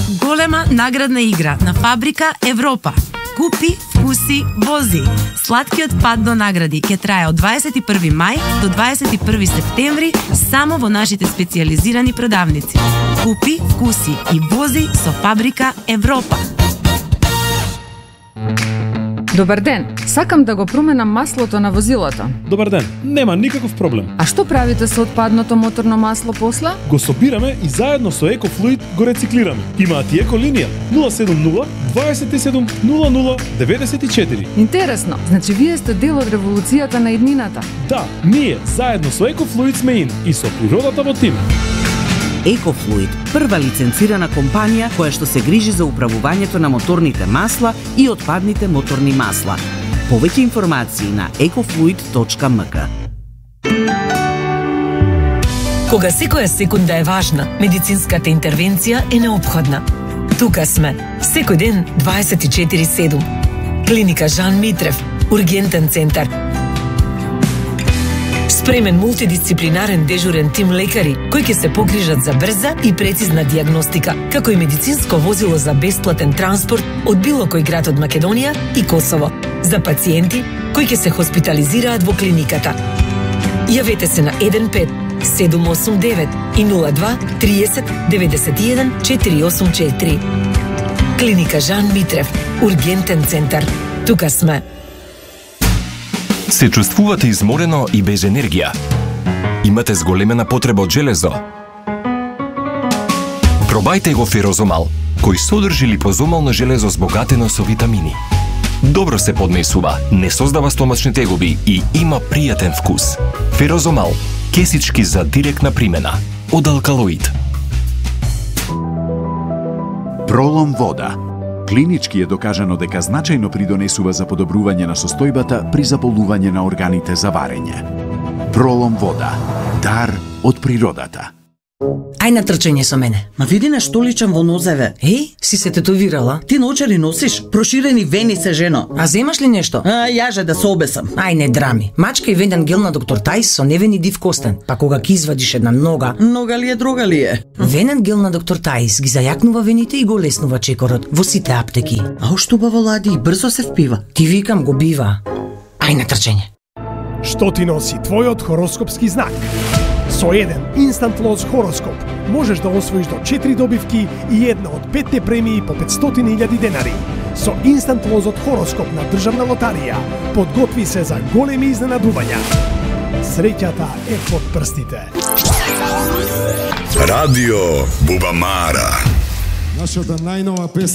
Голема наградна игра на Фабрика Европа. Купи, вкуси, вози. Сладкиот пат до награди ќе трае од 21 мај до 21 септември само во нашите специјализирани продавници. Купи, вкуси и вози со Фабрика Европа. Добар ден, сакам да го променам маслото на возилото. Добар ден, нема никаков проблем. А што правите со отпадното моторно масло после? Го собираме и заедно со EcoFluid го рециклираме. Имаат и еколинија 070 27 00 94. Интересно, значи вие сте дел од револуцијата на иднината. Да, ние заедно со EcoFluid сме ин и со природата во тим. EcoFluid, прва лиценцирана компанија која што се грижи за управувањето на моторните масла и отпадните моторни масла. Повеќе информации на ecofluid.mk. Кога секоја секунда е важна, медицинската интервенција е неопходна. Тука сме, секој ден 24/7. Клиника Жан Митрев, ургентен центар. Спремен мултидисциплинарен дежурен тим лекари кои ќе се погрижат за брза и прецизна дијагностика, како и медицинско возило за бесплатен транспорт од било кој град од Македонија и Косово, за пациенти кои ќе се хоспитализираат во клиниката. Јавете се на 15 789 и 02 30 91 484. Клиника Жан Митрев, ургентен центар. Тука сме. Се чувствувате изморено и без енергија? Имате зголемена потреба од железо? Пробајте го Ферозомал, кој содржи липозомално железо збогатено со витамини. Добро се поднесува, не создава стомачни тегоби и има пријатен вкус. Ферозомал, кесички за директна примена, од Алкалоид. Пролом вода. Клинички е докажано дека значајно придонесува за подобрување на состојбата при заболување на органите за варење. Пролом вода. Дар од природата. Ај на трчање со мене. Ма види на што личам во нозеве. Еј, си се тетовирала? Ти наочари носиш? Проширени вени се, жено. А земаш ли нешто? Јаже да се обесам. Ај не драми. Мачка и венен гел на доктор Тајс со невени див костен. Па кога ќе извадиш една нога... Нога ли е, друга ли е? Венен гел на доктор Тајс ги зајакнува вените и го леснува чекорот во сите аптеки. А ошто баво лади и брзо се впива. Ти викам го бива. Ај на трчање. Што ти носи твојот хороскопски знак? Со еден Instant Loss хороскоп можеш да освоиш до 4 добивки и една од 5 премии по 500.000 денари. Со Instant Loss од хороскоп на Државна лотарија подготви се за големи изненадувања. Среќата е под прстите. Радио Бубамара. Нашата најнова песна